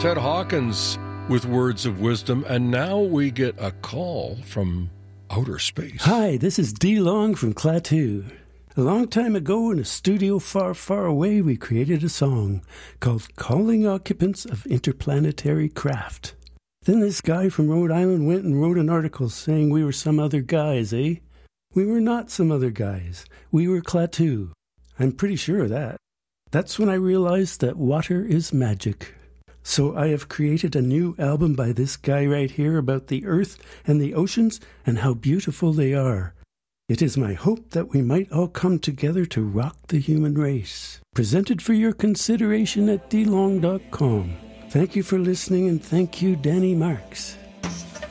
Ted Hawkins with words of wisdom, and now we get a call from outer space. Hi, this is D. Long from Klaatu. A long time ago in a studio far, far away, we created a song called Calling Occupants of Interplanetary Craft. Then this guy from Rhode Island went and wrote an article saying we were some other guys, eh? We were not some other guys. We were Klaatu. I'm pretty sure of that. That's when I realized that water is magic. So I have created a new album by this guy right here about the earth and the oceans and how beautiful they are. It is my hope that we might all come together to rock the human race. Presented for your consideration at dlong.com. Thank you for listening, and thank you, Danny Marks.